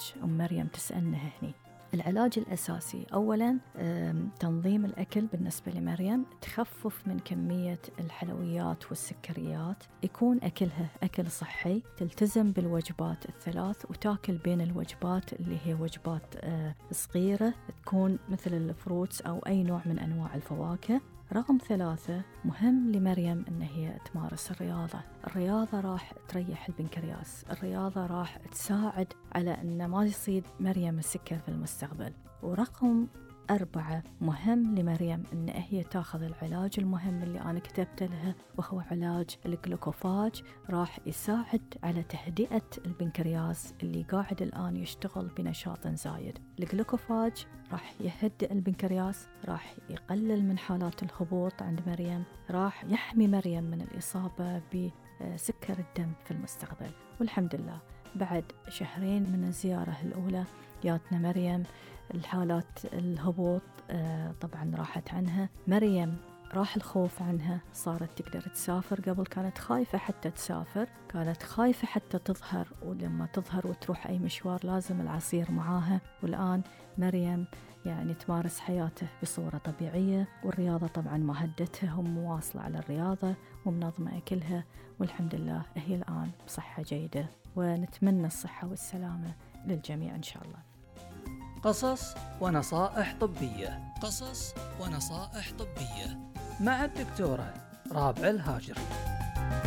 علاج مريم تسألنا هني. العلاج الأساسي أولاً تنظيم الأكل بالنسبة لمريم، تخفف من كمية الحلويات والسكريات، يكون أكلها أكل صحي، تلتزم بالوجبات الثلاث وتاكل بين الوجبات اللي هي وجبات صغيرة، تكون مثل الفروتس أو أي نوع من أنواع الفواكه. رقم 3 مهم لمريم إن هي تمارس الرياضة. الرياضة راح تريح البنكرياس، الرياضة راح تساعد على أن ما يصيد مريم السكر في المستقبل. ورقم 4 مهم لمريم إن هي تاخذ العلاج المهم اللي أنا كتبت لها، وهو علاج الجلوكوفاج، راح يساعد على تهدئة البنكرياس اللي قاعد الآن يشتغل بنشاط زايد. الجلوكوفاج راح يهدئ البنكرياس، راح يقلل من حالات الهبوط عند مريم، راح يحمي مريم من الإصابة بسكر الدم في المستقبل. والحمد لله بعد 2 شهر من الزيارة الأولى جاتنا مريم الحالات الهبوط طبعا راحت عنها. مريم راح الخوف عنها، صارت تقدر تسافر. قبل كانت خايفة حتى تسافر، كانت خايفة حتى تظهر، ولما تظهر وتروح أي مشوار لازم العصير معاها. والآن مريم يعني تمارس حياته بصورة طبيعية، والرياضة طبعا ما هدتها، هم مواصلة على الرياضة ومنظمة أكلها، والحمد لله هي الآن بصحة جيدة، ونتمنى الصحة والسلامة للجميع إن شاء الله. قصص ونصائح طبية، قصص ونصائح طبية مع الدكتورة رابعة الهاجري.